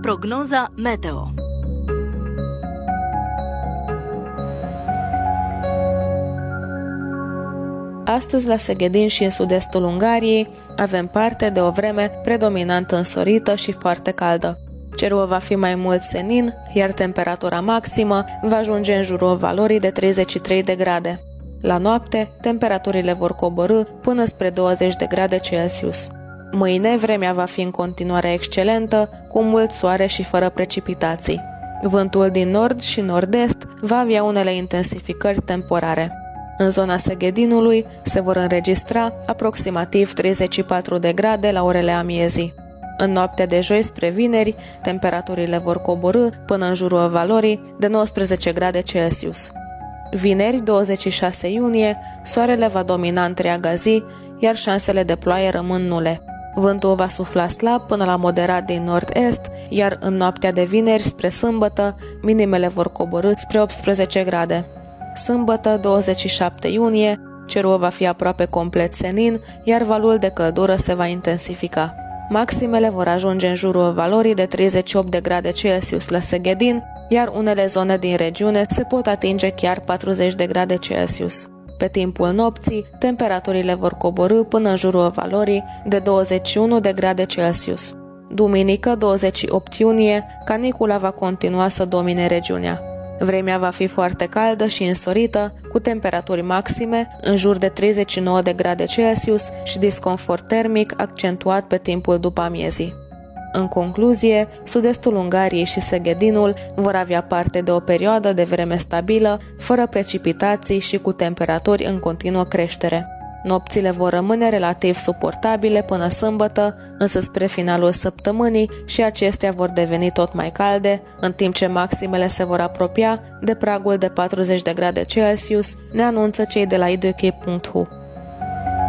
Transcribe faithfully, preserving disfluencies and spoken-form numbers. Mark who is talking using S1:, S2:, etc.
S1: Prognoza meteo.
S2: Astăzi, la Seghedin și în sud-estul Ungariei, avem parte de o vreme predominant însorită și foarte caldă. Cerul va fi mai mult senin, iar temperatura maximă va ajunge în jurul valorii de treizeci și trei de grade. La noapte, temperaturile vor coborî până spre douăzeci de grade Celsius. Mâine, vremea va fi în continuare excelentă, cu mult soare și fără precipitații. Vântul din nord și nord-est va avea unele intensificări temporare. În zona Seghedinului se vor înregistra aproximativ treizeci și patru de grade la orele amiezii. În noaptea de joi spre vineri, temperaturile vor coborî până în jurul valorii de nouăsprezece grade Celsius. Vineri, douăzeci și șase iunie, soarele va domina întreaga zi, iar șansele de ploaie rămân nule. Vântul va sufla slab până la moderat din nord-est, iar în noaptea de vineri spre sâmbătă, minimele vor coborî spre optsprezece grade. Sâmbătă, douăzeci și șapte iunie, cerul va fi aproape complet senin, iar valul de căldură se va intensifica. Maximele vor ajunge în jurul valorii de treizeci și opt de grade Celsius la Seghedin, iar unele zone din regiune se pot atinge chiar patruzeci de grade Celsius. Pe timpul nopții, temperaturile vor coborî până în jurul valorii de douăzeci și unu de grade Celsius. Duminică, douăzeci și opt iunie, canicula va continua să domine regiunea. Vremea va fi foarte caldă și însorită, cu temperaturi maxime în jur de treizeci și nouă de grade Celsius și disconfort termic accentuat pe timpul după amiezii. În concluzie, sud-estul Ungariei și Seghedinul vor avea parte de o perioadă de vreme stabilă, fără precipitații și cu temperaturi în continuă creștere. Nopțile vor rămâne relativ suportabile până sâmbătă, însă spre finalul săptămânii și acestea vor deveni tot mai calde, în timp ce maximele se vor apropia de pragul de patruzeci de grade Celsius, ne anunță cei de la i d k punct h u.